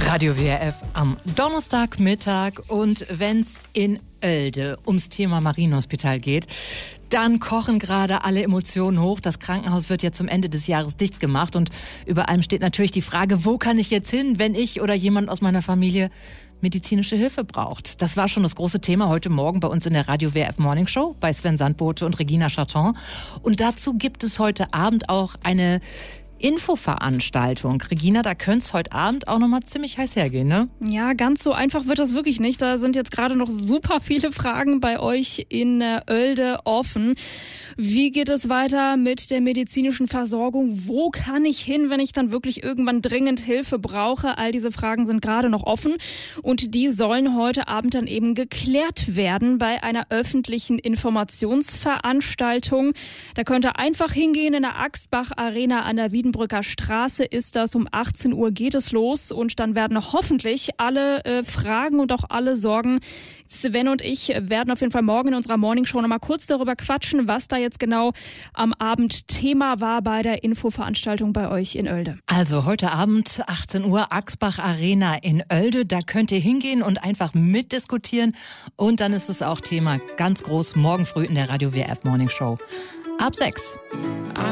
Radio WRF am Donnerstagmittag, und wenn es in Oelde ums Thema Marienhospital geht, dann kochen gerade alle Emotionen hoch. Das Krankenhaus wird ja zum Ende des Jahres dicht gemacht und über allem steht natürlich die Frage, wo kann ich jetzt hin, wenn ich oder jemand aus meiner Familie medizinische Hilfe braucht. Das war schon das große Thema heute Morgen bei uns in der Radio WRF Morning Show bei Sven Sandbote und Regina Charton. Und dazu gibt es heute Abend auch eine Infoveranstaltung. Regina, da könnte es heute Abend auch nochmal ziemlich heiß hergehen, ne? Ja, ganz so einfach wird das wirklich nicht. Da sind jetzt gerade noch super viele Fragen bei euch in Oelde offen. Wie geht es weiter mit der medizinischen Versorgung? Wo kann ich hin, wenn ich dann wirklich irgendwann dringend Hilfe brauche? All diese Fragen sind gerade noch offen und die sollen heute Abend dann eben geklärt werden bei einer öffentlichen Informationsveranstaltung. Da könnt ihr einfach hingehen in der Axbach Arena an der Wiedenbrücker Straße ist das. Um 18 Uhr geht es los und dann werden hoffentlich alle Fragen und auch alle Sorgen. Sven und ich werden auf jeden Fall morgen in unserer Morningshow nochmal kurz darüber quatschen, was da jetzt genau am Abend Thema war bei der Infoveranstaltung bei euch in Oelde. Also heute Abend 18 Uhr Axbach Arena in Oelde. Da könnt ihr hingehen und einfach mitdiskutieren. Und dann ist es auch Thema ganz groß morgen früh in der Radio WRF Morning Show ab 6.